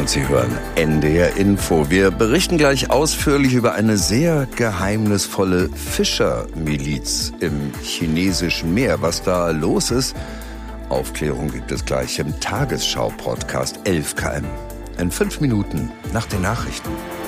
Und Sie hören NDR Info. Wir berichten gleich ausführlich über eine sehr geheimnisvolle Fischermiliz im chinesischen Meer. Was da los ist, Aufklärung gibt es gleich im Tagesschau-Podcast 11 km. In 5 Minuten nach den Nachrichten.